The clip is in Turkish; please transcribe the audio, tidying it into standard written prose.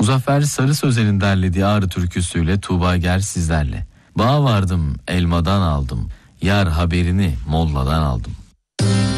Muzaffer Sarı Sözen'in derlediği Ağrı türküsüyle Tuğba Ger sizlerle. Bağa vardım elmadan aldım, yar haberini molladan aldım.